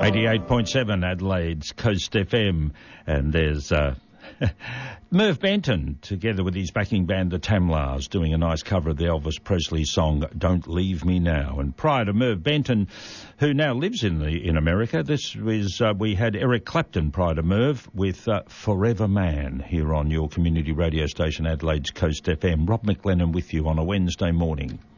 88.7 Adelaide's Coast FM, and there's Merv Benton, together with his backing band, the Tamlars, doing a nice cover of the Elvis Presley song, Don't Leave Me Now. And prior to Merv Benton, who now lives in America, we had Eric Clapton prior to Merv with Forever Man here on your community radio station, Adelaide's Coast FM. Rob McLennan with you on a Wednesday morning.